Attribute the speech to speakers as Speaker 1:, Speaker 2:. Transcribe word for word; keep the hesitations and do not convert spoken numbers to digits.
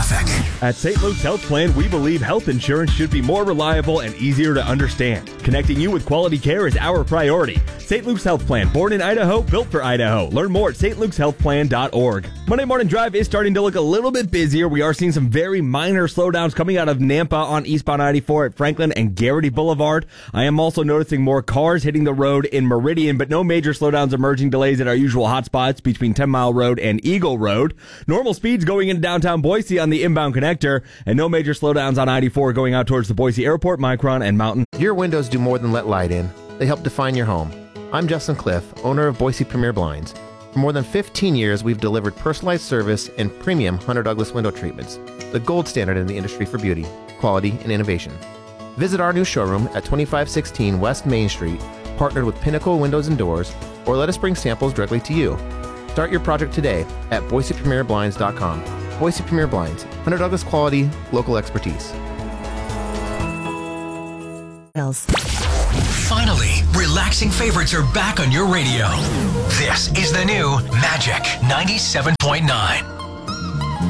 Speaker 1: traffic.
Speaker 2: At Saint Luke's Health Plan, we believe health insurance should be more reliable and easier to understand. Connecting you with quality care is our priority. Saint Luke's Health Plan, born in Idaho, built for Idaho. Learn more at st lukes health plan dot org. Monday Morning Drive is starting to look a little bit busier. We are seeing some very minor slowdowns coming out of Nampa on eastbound ninety-four at Franklin and Garrity Boulevard. I am also noticing more cars hitting the road in Meridian, but no major slowdowns emerging. Delays at our usual hotspots between ten mile Road and Eagle Road. Normal speeds going into downtown Boise on the inbound connector, and no major slowdowns on ninety-four going out towards the Boise Airport, Micron, and Mountain.
Speaker 3: Your windows do more than let light in. They help define your home. I'm Justin Cliff, owner of Boise Premier Blinds. For more than fifteen years, we've delivered personalized service and premium Hunter Douglas window treatments, the gold standard in the industry for beauty, quality, and innovation. Visit our new showroom at twenty-five sixteen West Main Street, partnered with Pinnacle Windows and Doors, or let us bring samples directly to you. Start your project today at boise premier blinds dot com. Boise Premier Blinds, Hunter Douglas quality, local expertise.
Speaker 1: Finally, relaxing favorites are back on your radio. This is the new Magic ninety-seven point nine.